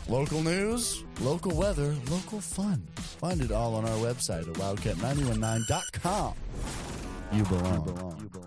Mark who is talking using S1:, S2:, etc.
S1: Local news, local weather, local fun. Find it all on our website at wildcat919.com. You belong.